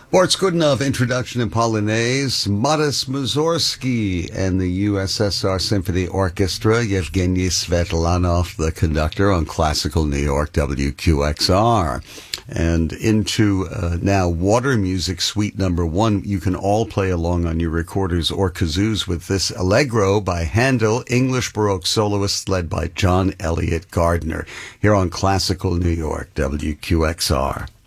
Boris Godunov, Introduction in Polonaise, Modest Mussorgsky and the USSR Symphony Orchestra, Yevgeny Svetlanov, the conductor, on Classical New York WQXR. And into now Water Music Suite number 1. You can all play along on your recorders or kazoos with this Allegro by Handel, English Baroque soloists led by John Elliott Gardner, here on Classical New York WQXR.